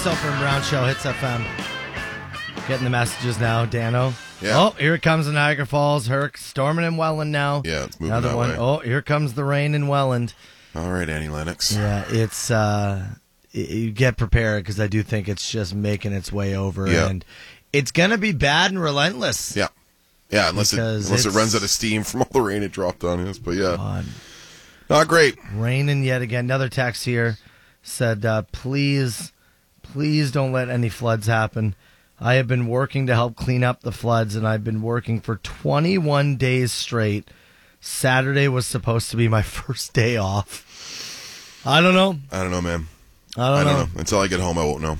Soper and Brown Show, Hits FM. Getting the messages now, Dano. Yeah. Oh, here comes the Niagara Falls. Herc storming in Welland now. Yeah, it's moving Another that one. way. Oh, here comes the rain in Welland. All right, Annie Lennox. Yeah, it's you get prepared because I do think it's just making its way over, Yeah. and it's gonna be bad and relentless. Yeah. Yeah, unless it runs out of steam from all the rain it dropped on us. But yeah, not great. Raining yet again. Another text here said, please don't let any floods happen. I have been working to help clean up the floods, and I've been working for 21 days straight. Saturday was supposed to be my first day off. I don't know. I don't know, man. I don't know. Until I get home, I won't know.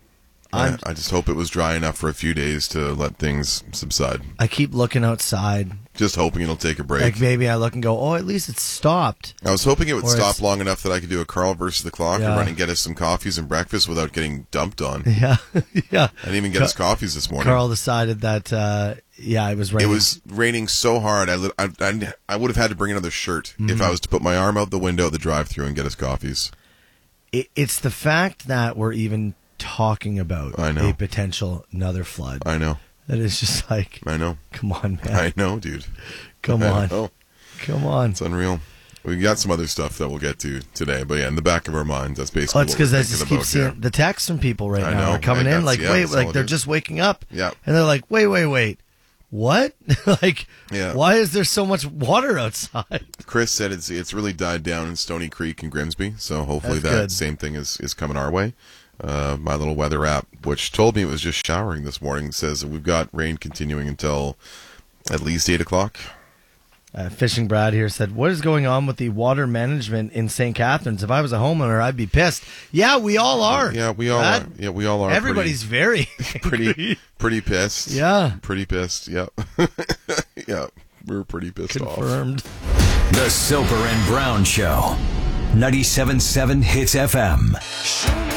I just hope it was dry enough for a few days to let things subside. I keep looking outside. Just hoping it'll take a break. Like maybe I look and go, oh, at least it's stopped. I was hoping it would Or stop long enough that I could do a Carl versus the clock Yeah. and run and get us some coffees and breakfast without getting dumped on. Yeah, yeah. I didn't even get us coffees this morning. Carl decided that, it was raining. It was raining so hard, I would have had to bring another shirt if I was to put my arm out the window at the drive-thru and get us coffees. It's the fact that we're even talking about a potential another flood. I know. That is just like, I know. Come on, man. I know, dude. Come I on. know. Come on. It's unreal. We got some other stuff that we'll get to today, but yeah, in the back of our minds, that's basically It's what we're because I thinking just keep about seeing here. the texts from people right I now know. are coming in like, That's all they're it is. just waking up. Yeah. And they're like, wait. What? Like, Yeah. why is there so much water outside? Chris said it's really died down in Stony Creek and Grimsby, so hopefully That's that good. same thing is coming our way. My little weather app, which told me it was just showering this morning, says that we've got rain continuing until at least 8 o'clock. Fishing Brad here said, what is going on with the water management in St. Catharines? If I was a homeowner, I'd be pissed. Yeah, we all are. Yeah, we all Brad. are. Yeah, we all are. Everybody's very pretty pissed. Yeah. Pretty pissed. Yeah. Yeah, we were pretty pissed Confirmed. off. The Soper and Brown Show. 97.7 Hits FM.